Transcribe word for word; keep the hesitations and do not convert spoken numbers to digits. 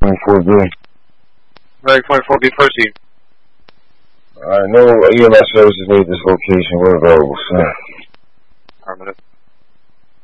twenty-four B. Medic twenty-four B, proceed. Alright, no E M S services need this location. We're available, sir. Affirmative.